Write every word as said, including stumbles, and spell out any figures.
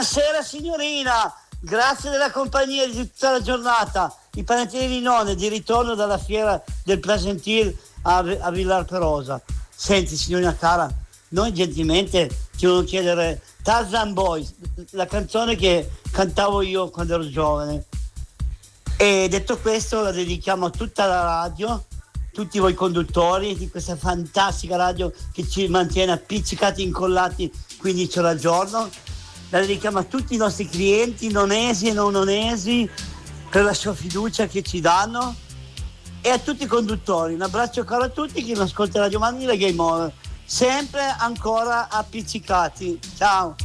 Buonasera signorina, grazie della compagnia di tutta la giornata. I panettieri di nonne di ritorno dalla fiera del Placentil a, a Villar Perosa. Senti signorina cara, noi gentilmente ti volevo chiedere Tarzan Boys, la canzone che cantavo io quando ero giovane. E detto questo la dedichiamo a tutta la radio, tutti voi conduttori di questa fantastica radio che ci mantiene appiccicati, incollati quindici ore al giorno. La dedichiamo a tutti i nostri clienti nonesi e non nonesi per la sua fiducia che ci danno, e a tutti i conduttori. Un abbraccio caro a tutti, chi non ascolta Radio Manila Game Over, sempre ancora appiccicati. Ciao.